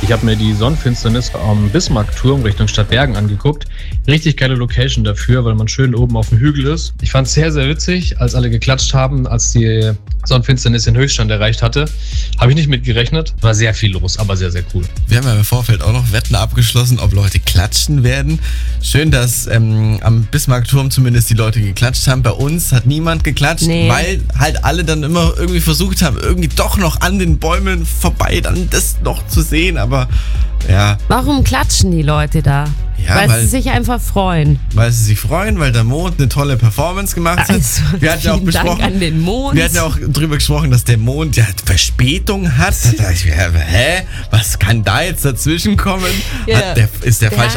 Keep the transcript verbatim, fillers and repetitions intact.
Ich habe mir die Sonnenfinsternis am Bismarckturm Richtung Stadtbergen angeguckt. Richtig geile Location dafür, weil man schön oben auf dem Hügel ist. Ich fand es sehr, sehr witzig, als alle geklatscht haben, als die Sonnenfinsternis den Höchststand erreicht hatte. Habe ich nicht mit gerechnet. War sehr viel los, aber sehr, sehr cool. Wir haben ja im Vorfeld auch noch Wetten abgeschlossen, ob Leute klatschen werden. Schön, dass ähm, am Bismarckturm zumindest die Leute geklatscht haben. Bei uns hat niemand geklatscht, Nee. weil halt alle dann immer irgendwie versucht haben, irgendwie doch noch an den Bäumen vorbei dann das noch zu sehen. Aber ja, Warum klatschen die Leute da? Ja, weil, weil- sie sich einfach freuen. weil sie sich freuen, weil der Mond eine tolle Performance gemacht hat. Also, wir hatten ja auch vielen Dank besprochen, an den Mond. wir hatten ja auch drüber gesprochen, dass der Mond ja Verspätung hat. Da dachte ich mir, hä, was kann da jetzt dazwischen kommen? Ja. Hat der, ist der, Der falsch